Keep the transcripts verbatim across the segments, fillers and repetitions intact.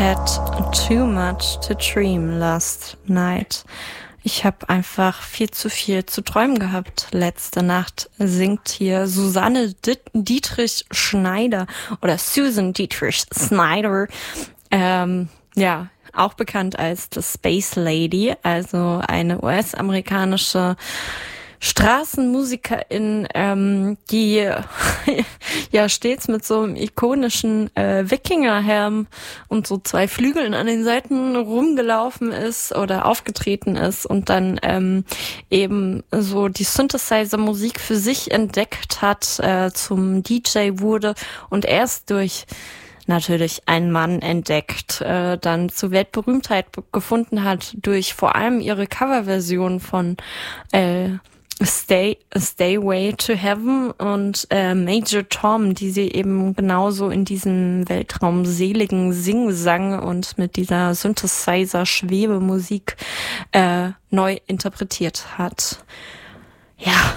had too much to dream last night. Ich habe einfach viel zu viel zu träumen gehabt. Letzte Nacht singt hier Susanne Dietrich Schneider oder Susan Dietrich Schneider. Ähm, ja, auch bekannt als The Space Lady, also eine U S-amerikanische Straßenmusikerin, ähm, die ja stets mit so einem ikonischen äh, Wikingerhelm und so zwei Flügeln an den Seiten rumgelaufen ist oder aufgetreten ist und dann ähm, eben so die Synthesizer-Musik für sich entdeckt hat, äh, zum D J wurde und erst durch natürlich einen Mann entdeckt, äh, dann zur Weltberühmtheit b- gefunden hat durch vor allem ihre Coverversion von äh, Stay, Stairway to Heaven und äh, Major Tom, die sie eben genauso in diesem weltraumseligen Singsang und mit dieser Synthesizer-Schwebemusik äh, neu interpretiert hat. Ja.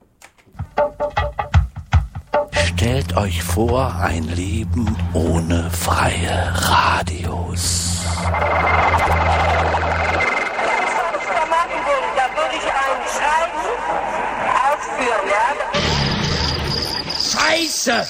Stellt euch vor, ein Leben ohne freie Radios. Scheiße!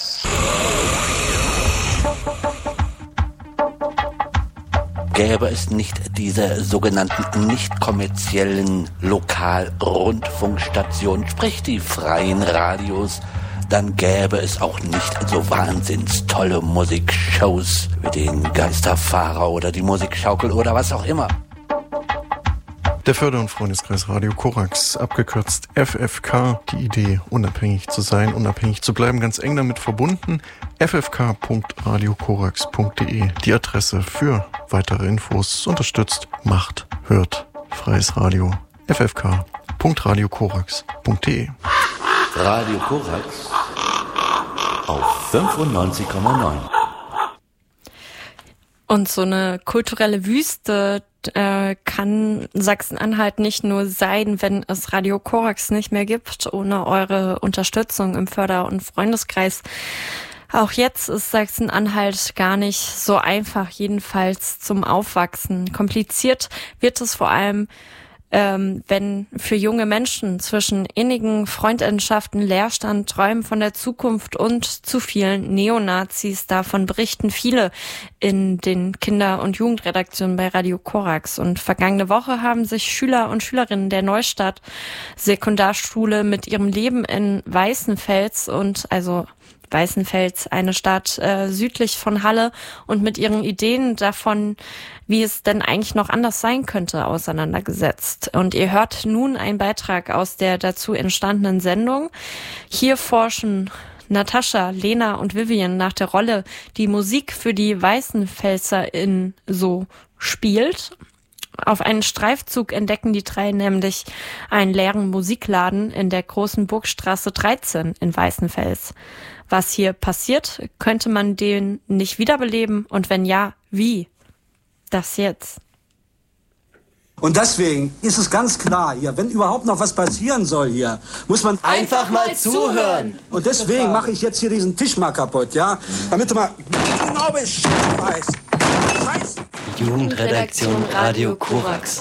Gäbe es nicht diese sogenannten nicht kommerziellen Lokalrundfunkstationen, sprich die freien Radios, dann gäbe es auch nicht so wahnsinns tolle Musikshows wie den Geisterfahrer oder die Musikschaukel oder was auch immer. Der Förder- und Freundeskreis Radio Korax, abgekürzt F F K, die Idee, unabhängig zu sein, unabhängig zu bleiben, ganz eng damit verbunden. f f k punkt radio korax punkt d e, die Adresse für weitere Infos, unterstützt, macht, hört, freies Radio, f f k punkt radio korax punkt d e. Radio Korax auf fünfundneunzig Komma neun. Und so eine kulturelle Wüste äh, kann Sachsen-Anhalt nicht nur sein, wenn es Radio Korax nicht mehr gibt, ohne eure Unterstützung im Förder- und Freundeskreis. Auch jetzt ist Sachsen-Anhalt gar nicht so einfach, jedenfalls zum Aufwachsen. Kompliziert wird es vor allem, Ähm, wenn für junge Menschen zwischen innigen Freundschaften, Leerstand, Träumen von der Zukunft und zu vielen Neonazis, davon berichten viele in den Kinder- und Jugendredaktionen bei Radio Korax. Und vergangene Woche haben sich Schüler und Schülerinnen der Neustadt Sekundarschule mit ihrem Leben in Weißenfels und also Weißenfels, eine Stadt äh, südlich von Halle, und mit ihren Ideen davon, wie es denn eigentlich noch anders sein könnte, auseinandergesetzt. Und ihr hört nun einen Beitrag aus der dazu entstandenen Sendung. Hier forschen Natascha, Lena und Vivian nach der Rolle, die Musik für die WeißenfelserInnen so spielt. Auf einen Streifzug entdecken die drei nämlich einen leeren Musikladen in der Großen Burgstraße dreizehn in Weißenfels. Was hier passiert, könnte man den nicht wiederbeleben? Und wenn ja, wie? Das jetzt. Und deswegen ist es ganz klar hier, wenn überhaupt noch was passieren soll hier, muss man einfach mal zuhören. Und deswegen mache ich jetzt hier diesen Tisch mal kaputt, ja? Damit du mal genau Bescheid weißt. Scheiße. Jugendredaktion Radio Korax.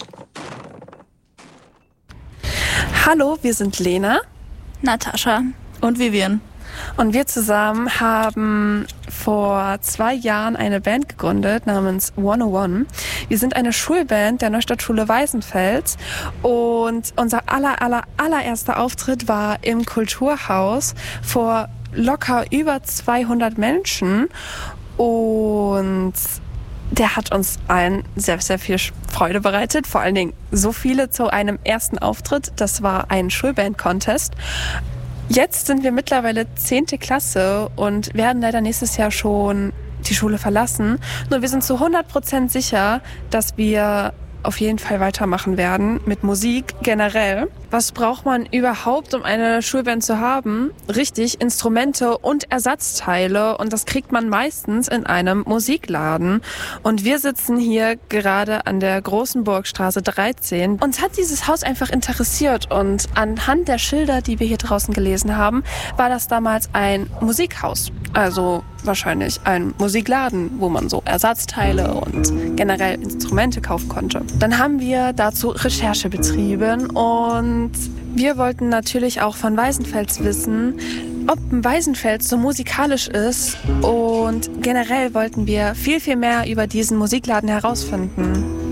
Hallo, wir sind Lena, Natascha und Vivian. Und wir zusammen haben vor zwei Jahren eine Band gegründet namens hunderteins. Wir sind eine Schulband der Neustadtschule Weißenfels und unser aller, aller, allererster Auftritt war im Kulturhaus vor locker über zweihundert Menschen und der hat uns allen sehr, sehr viel Freude bereitet. Vor allen Dingen so viele zu einem ersten Auftritt. Das war ein Schulband-Contest. Jetzt sind wir mittlerweile zehnte Klasse und werden leider nächstes Jahr schon die Schule verlassen. Nur wir sind zu hundert Prozent sicher, dass wir auf jeden Fall weitermachen werden mit Musik generell. Was braucht man überhaupt, um eine Schulband zu haben? Richtig, Instrumente und Ersatzteile, und das kriegt man meistens in einem Musikladen. Und wir sitzen hier gerade an der Großen Burgstraße dreizehn. Uns hat dieses Haus einfach interessiert und anhand der Schilder, die wir hier draußen gelesen haben, war das damals ein Musikhaus. Also wahrscheinlich ein Musikladen, wo man so Ersatzteile und generell Instrumente kaufen konnte. Dann haben wir dazu Recherche betrieben und wir wollten natürlich auch von Weißenfels wissen, ob Weißenfels so musikalisch ist, und generell wollten wir viel, viel mehr über diesen Musikladen herausfinden.